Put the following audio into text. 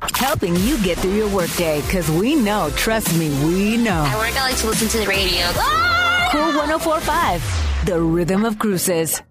Helping you get through your workday, because we know, trust me, we know. At work, I like to listen to the radio. Cool 104.5, the rhythm of cruises.